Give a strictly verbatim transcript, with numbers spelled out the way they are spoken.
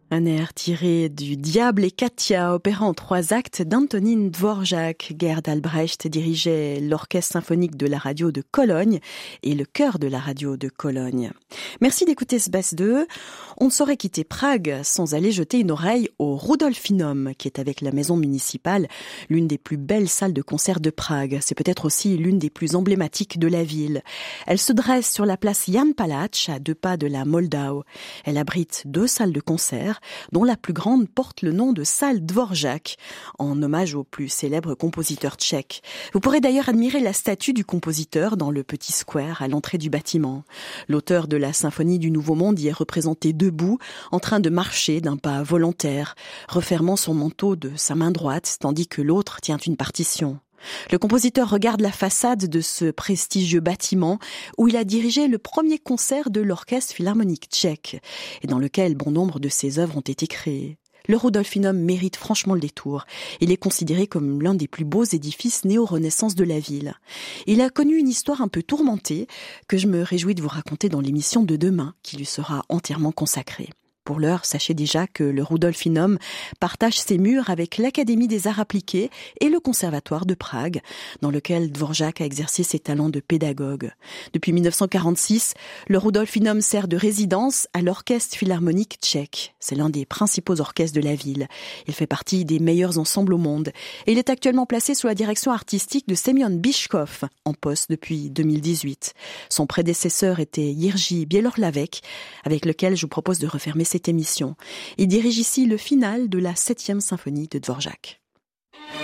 Un air tiré du Diable et Katia, opéra en trois actes d'Antonín Dvořák. Gerd Albrecht dirigeait l'orchestre symphonique de la radio de Cologne et le chœur de la radio de Cologne. Merci d'écouter ce B E S deux. On ne saurait quitter Prague sans aller jeter une oreille au Rudolfinum, qui est avec la maison municipale l'une des plus belles salles de concert de Prague. C'est peut-être aussi l'une des plus emblématiques de la ville. Elle se dresse sur la place Jan Palach, à deux pas de la Moldau. Elle abrite deux salles de concert, dont la plus grande porte le nom de salle Dvořák, en hommage au plus célèbre compositeur tchèque. Vous pourrez d'ailleurs admirer la statue du compositeur dans le petit square à l'entrée du bâtiment. L'auteur de la symphonie du Nouveau Monde y est représenté debout, en train de marcher d'un pas volontaire, refermant son manteau de sa main droite, tandis que l'autre tient une partition. Le compositeur regarde la façade de ce prestigieux bâtiment où il a dirigé le premier concert de l'orchestre philharmonique tchèque et dans lequel bon nombre de ses œuvres ont été créées. Le Rudolfinum mérite franchement le détour. Il est considéré comme l'un des plus beaux édifices néo-renaissance de la ville. Il a connu une histoire un peu tourmentée que je me réjouis de vous raconter dans l'émission de demain qui lui sera entièrement consacrée. Pour l'heure, sachez déjà que le Rudolfinum partage ses murs avec l'Académie des Arts Appliqués et le Conservatoire de Prague, dans lequel Dvořák a exercé ses talents de pédagogue. Depuis mille neuf cent quarante-six, le Rudolfinum sert de résidence à l'Orchestre philharmonique tchèque. C'est l'un des principaux orchestres de la ville. Il fait partie des meilleurs ensembles au monde. Et il est actuellement placé sous la direction artistique de Semyon Bichkov, en poste depuis deux mille dix-huit. Son prédécesseur était Jiří Bělohlavek, avec lequel je vous propose de refermer cette émission. Il dirige ici le final de la septième symphonie de Dvořák.